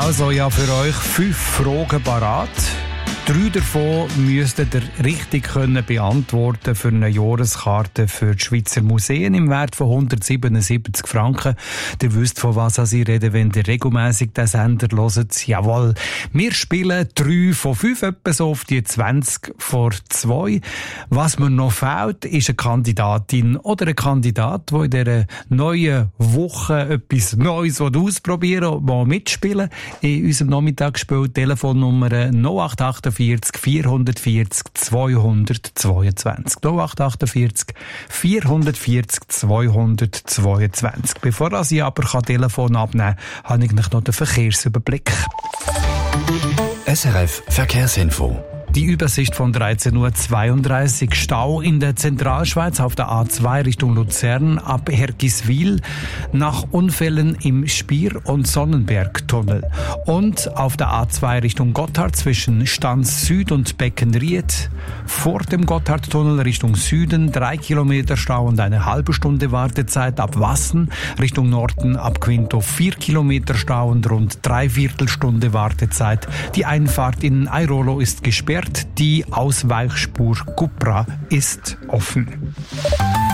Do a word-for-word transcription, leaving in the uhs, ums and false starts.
Also ja, für euch fünf Fragen parat. Drei davon müsstet ihr richtig können beantworten für eine Jahreskarte für die Schweizer Museen im Wert von hundertsiebenundsiebzig Franken. Ihr wisst, von was ich rede, wenn ihr regelmässig den Sender hört. Jawohl, wir spielen drei von fünf, etwa so auf die zwanzig vor zwei. Was mir noch fehlt, ist eine Kandidatin oder ein Kandidat, der in dieser neuen Woche etwas Neues ausprobieren will, mal mitspielen. In unserem Nachmittagsspiel Telefonnummer null acht acht vier vier vier vier zweihundertzweiundzwanzig. null acht acht vier vier vier zweihundertzweiundzwanzig. Bevor ich aber Telefon abnehmen kann, habe ich noch den Verkehrsüberblick. S R F Verkehrsinfo. Die Übersicht von dreizehn Uhr zweiunddreißig. Stau in der Zentralschweiz auf der A zwei Richtung Luzern ab Hergiswil nach Unfällen im Spier- und Sonnenbergtunnel. Und auf der A zwei Richtung Gotthard zwischen Stanz Süd und Beckenried vor dem Gotthardtunnel Richtung Süden drei Kilometer Stau und eine halbe Stunde Wartezeit. Ab Wassen Richtung Norden ab Quinto vier Kilometer Stau und rund dreiviertel Stunde Wartezeit. Die Einfahrt in Airolo ist gesperrt. Die Ausweichspur Cupra ist offen.